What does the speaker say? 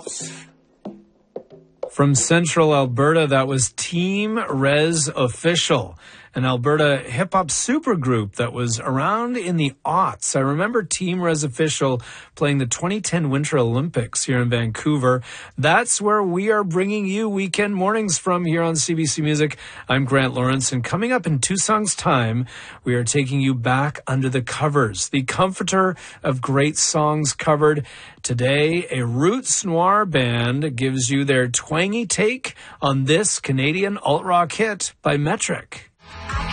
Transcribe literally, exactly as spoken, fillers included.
From Central Alberta, that was Team Res Official, an Alberta hip-hop supergroup that was around in the aughts. I remember Team Res Official playing the twenty ten Winter Olympics here in Vancouver. That's where we are bringing you weekend mornings from here on C B C Music. I'm Grant Lawrence, and coming up in two songs' time, we are taking you back under the covers, the comforter of great songs covered. Today, a roots noir band gives you their twangy take on this Canadian alt-rock hit by Metric.